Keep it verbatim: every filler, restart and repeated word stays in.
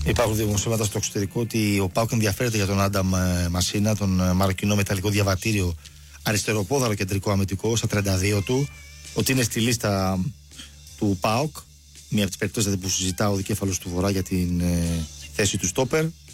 Υπάρχουν δημοσίευματα στο εξωτερικό ότι ο ΠΑΟΚ ενδιαφέρεται για τον Άνταμ Μασίνα, τον μαροκινό μεταλλικό διαβατήριο αριστεροπόδαρο κεντρικό αμυντικό στα τριάντα δύο του, ότι είναι στη λίστα του ΠΑΟΚ, μία από τις περιπτώσεις που συζητά ο δικέφαλος του Βορρά για την ε, θέση του στόπερ.